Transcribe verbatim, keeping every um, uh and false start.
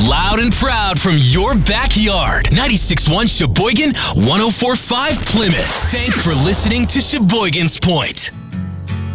loud and proud from your backyard. ninety-six point one Sheboygan, one oh four point five Plymouth. Thanks for listening to Sheboygan's Point.